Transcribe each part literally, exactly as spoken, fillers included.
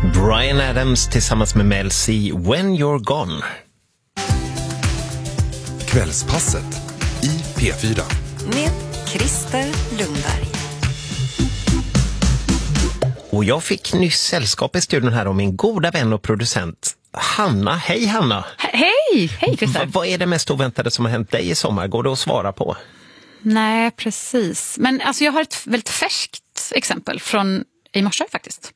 Bryan Adams tillsammans med Mel C, When You're Gone. Kvällspasset i P fyra. Med Christer Lundberg. Och jag fick nyss sällskap i studion här om min goda vän och producent Hanna. Hej Hanna! Hej! Hej Christer! V- vad är det mest oväntade som har hänt dig i sommar? Går det att svara på? Nej, precis. Men alltså, jag har ett väldigt färskt exempel från i morse faktiskt.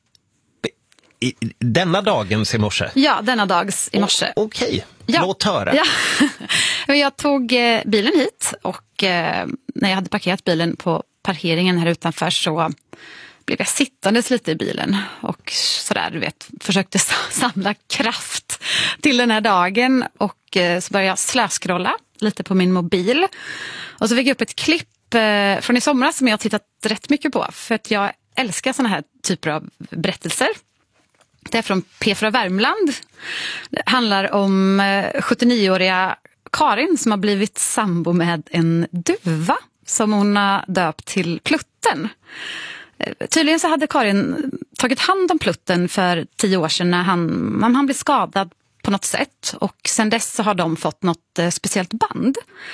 I, denna dagens i morse? Ja, denna dags i morse. O- Okej, ja. Låt höra. Ja. Jag tog eh, bilen hit och eh, när jag hade parkerat bilen på parkeringen här utanför så blev jag sittandes lite i bilen och sådär, du vet, försökte samla kraft till den här dagen och eh, så började jag slöskrolla lite på min mobil och så fick jag upp ett klipp eh, från i somras som jag har tittat rätt mycket på för att jag älskar såna här typer av berättelser. Det är från P fyra Värmland. Det handlar om eh, sjuttionioåriga Karin som har blivit sambo med en duva som hon har döpt till Plutten. Tydligen så hade Karin tagit hand om Plutten för tio år sedan när han, han blev skadad på något sätt. Och sen dess så har de fått något eh, speciellt band.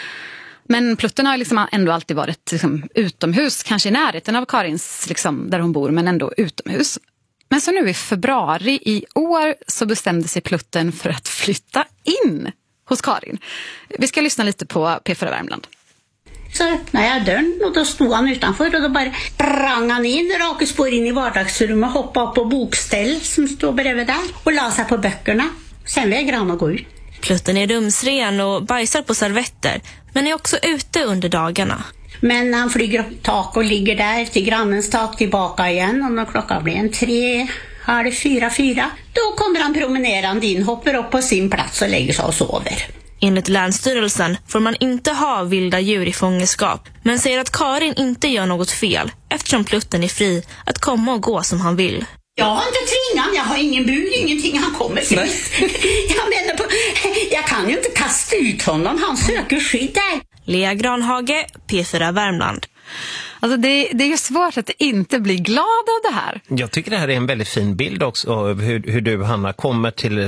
Men Plutten har liksom ändå alltid varit liksom, utomhus, kanske i närheten av Karins, liksom, där hon bor, men ändå utomhus. Men så nu i februari i år så bestämde sig Plutten för att flytta in hos Karin. Vi ska lyssna lite på P fyra Värmland. Så öppnade jag dörren och då stod han utanför och då bara sprang han in, raka spår in i vardagsrummet, hoppade upp på bokställ som stod bredvid där och la sig på böckerna. Sen vägrade han att gå ut. Plutten är rumsren och bajsar på servetter, men är också ute under dagarna. Men han flyger upp tak och ligger där till grannens tak tillbaka igen och när klockan blir en tre, halv fyra, fyra, då kommer han promenerande in, hoppar upp på sin plats och lägger sig och sover. Enligt Länsstyrelsen får man inte ha vilda djur i fångenskap, men säger att Karin inte gör något fel eftersom Plutten är fri att komma och gå som han vill. Jag har inte tvingat, jag har ingen bur, ingenting, han kommer fritt. Jag menar på, jag kan ju inte kasta ut honom, han söker skydd där. Lea Granhage, P fyra Värmland. Alltså det, det är ju svårt att inte bli glad av det här. Jag tycker det här är en väldigt fin bild också av hur, hur du, Hanna, kommer till